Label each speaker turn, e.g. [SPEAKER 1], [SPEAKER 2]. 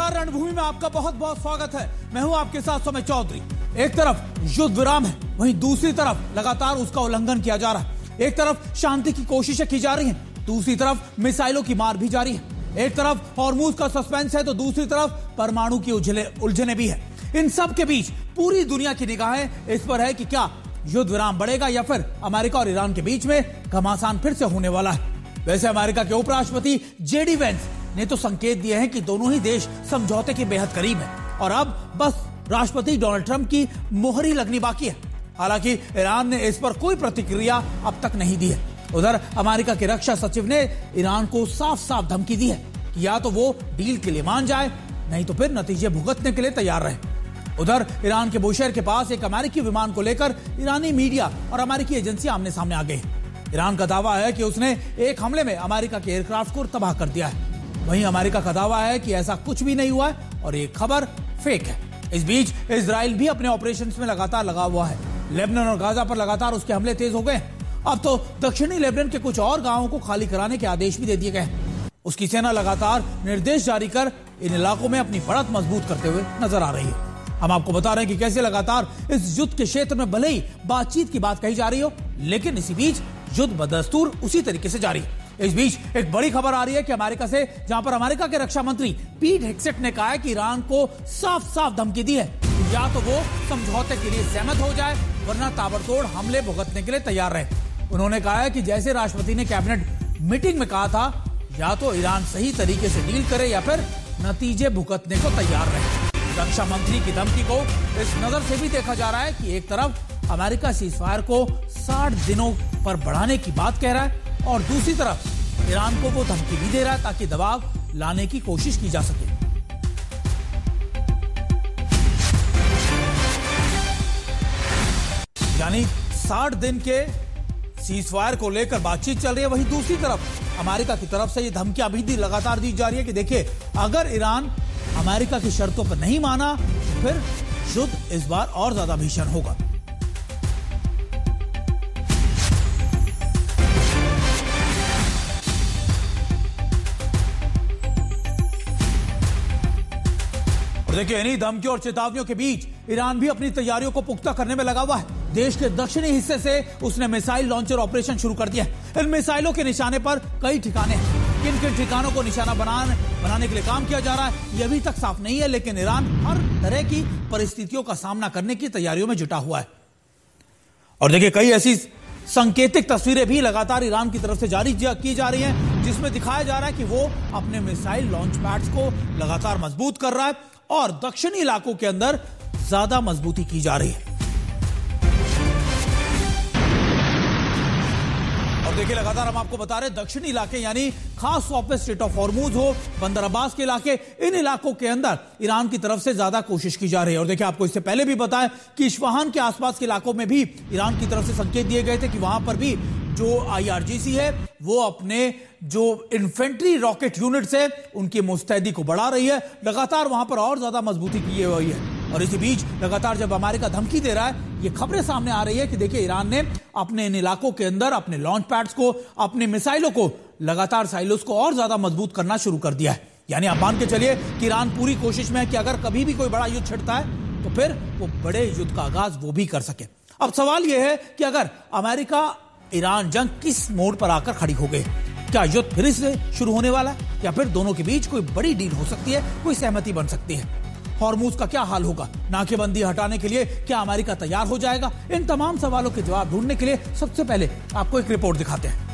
[SPEAKER 1] नमस्कार, रणभूमि में आपका बहुत बहुत स्वागत है। मैं हूं आपके साथ समय चौधरी। एक तरफ युद्ध विराम है, वहीं दूसरी तरफ लगातार उसका उल्लंघन किया जा रहा है। एक तरफ शांति की कोशिशें की जा रही हैं, दूसरी तरफ मिसाइलों की मार भी जारी है। एक तरफ हॉर्मूज का सस्पेंस है तो दूसरी तरफ परमाणु की उलझने भी है। इन सब के बीच पूरी दुनिया की निगाहें इस पर है कि क्या युद्ध विराम बढ़ेगा या फिर अमेरिका और ईरान के बीच में घमासान फिर से होने वाला है। वैसे अमेरिका के उपराष्ट्रपति जेडी वेंस ने तो संकेत दिए हैं कि दोनों ही देश समझौते के बेहद करीब हैं और अब बस राष्ट्रपति डोनाल्ड ट्रंप की मोहर ही लगनी बाकी है। हालांकि ईरान ने इस पर कोई प्रतिक्रिया अब तक नहीं दी है। उधर अमेरिका के रक्षा सचिव ने ईरान को साफ साफ धमकी दी है कि या तो वो डील के लिए मान जाए, नहीं तो फिर नतीजे भुगतने के लिए तैयार रहे। उधर ईरान के बुशेहर के पास एक अमेरिकी विमान को लेकर ईरानी मीडिया और अमेरिकी एजेंसियां आमने सामने आ गई। ईरान का दावा है कि उसने एक हमले में अमेरिका के एयरक्राफ्ट को तबाह कर दिया है। वहीं अमेरिका का दावा है कि ऐसा कुछ भी नहीं हुआ है और ये खबर फेक है। इस बीच इजराइल भी अपने ऑपरेशंस में लगातार लगा हुआ है। लेबनान और गाजा पर लगातार उसके हमले तेज हो गए। अब तो दक्षिणी लेबनान के कुछ और गांवों को खाली कराने के आदेश भी दे दिए गए। उसकी सेना लगातार निर्देश जारी कर इन इलाकों में अपनी बढ़त मजबूत करते हुए नजर आ रही है। हम आपको बता रहे हैं कि कैसे लगातार इस युद्ध के क्षेत्र में भले ही बातचीत की बात कही जा रही हो, लेकिन इसी बीच युद्ध बदस्तूर उसी तरीके से जारी है। इस बीच एक बड़ी खबर आ रही है कि अमेरिका से, जहां पर अमेरिका के रक्षा मंत्री पीट हेग्सेट ने कहा है कि ईरान को साफ साफ धमकी दी है कि या तो वो समझौते के लिए सहमत हो जाए वरना ताबड़तोड़ हमले भुगतने के लिए तैयार रहे। उन्होंने कहा है कि जैसे राष्ट्रपति ने कैबिनेट मीटिंग में कहा था, या तो ईरान सही तरीके से डील करे या फिर नतीजे भुगतने को तैयार रहे। रक्षा मंत्री की धमकी को इस नजर से भी देखा जा रहा है कि एक तरफ अमेरिका सीजफायर को 60 दिनों पर बढ़ाने की बात कह रहा है और दूसरी तरफ ईरान को वो धमकी भी दे रहा है ताकि दबाव लाने की कोशिश की जा सके। यानी 60 दिन के सीजफायर को लेकर बातचीत चल रही है। वहीं दूसरी तरफ अमेरिका की तरफ से ये धमकियां भी लगातार दी जा रही है कि देखिए, अगर ईरान अमेरिका की शर्तों पर नहीं माना तो फिर युद्ध इस बार और ज्यादा भीषण होगा। और देखिए, इन्हीं धमकियों और चेतावनियों के बीच ईरान भी अपनी तैयारियों को पुख्ता करने में लगा हुआ है। देश के दक्षिणी हिस्से से उसने मिसाइल लॉन्चर ऑपरेशन शुरू कर दिया है। इन मिसाइलों के निशाने पर कई ठिकाने हैं। किन किन ठिकानों को निशाना बनाने के लिए काम किया जा रहा है यह अभी तक साफ नहीं है, लेकिन ईरान हर तरह की परिस्थितियों का सामना करने की तैयारियों में जुटा हुआ है। और देखिए, कई ऐसी सांकेतिक तस्वीरें भी लगातार ईरान की तरफ से जारी की जा रही हैं, जिसमें दिखाया जा रहा है कि वो अपने मिसाइल लॉन्च पैड्स को लगातार मजबूत कर रहा है और दक्षिणी इलाकों के अंदर ज्यादा मजबूती की जा रही है। और देखिए, लगातार हम आपको बता रहे हैं, दक्षिणी इलाके यानी खास तौर पे स्ट्रेट ऑफ हॉर्मूज हो, बंदर अब्बास के इलाके, इन इलाकों के अंदर ईरान की तरफ से ज्यादा कोशिश की जा रही है। और देखिए, आपको इससे पहले भी बताया कि इस्फहान के आसपास के इलाकों में भी ईरान की तरफ से संकेत दिए गए थे कि वहां पर भी जो IRGC है वो अपने जो इन्फेंट्री रॉकेट यूनिट्स है उनकी मुस्तैदी को बढ़ा रही है। लगातार वहां पर और ज्यादा मजबूती की हुई है। और इसी बीच लगातार जब अमेरिका धमकी दे रहा है, ये खबरें सामने आ रही है कि देखिए, ईरान ने अपने इन इलाकों के अंदर अपने लॉन्च पैड्स को, अपने मिसाइलों को लगातार साइलोस को और ज्यादा मजबूत करना शुरू कर दिया है। यानी आप मान के चलिए कि ईरान पूरी कोशिश में है कि अगर कभी भी कोई बड़ा युद्ध छिड़ता है तो फिर वो बड़े युद्ध का आगाज वो भी कर सके। अब सवाल यह है कि अगर अमेरिका ईरान जंग किस मोड़ पर आकर खड़ी हो गई, क्या युद्ध फिर से शुरू होने वाला है या फिर दोनों के बीच कोई बड़ी डील हो सकती है, कोई सहमति बन सकती है? हॉर्मूज का क्या हाल होगा? नाकेबंदी हटाने के लिए क्या अमेरिका तैयार हो जाएगा? इन तमाम सवालों के जवाब ढूंढने के लिए सबसे पहले आपको एक रिपोर्ट दिखाते हैं।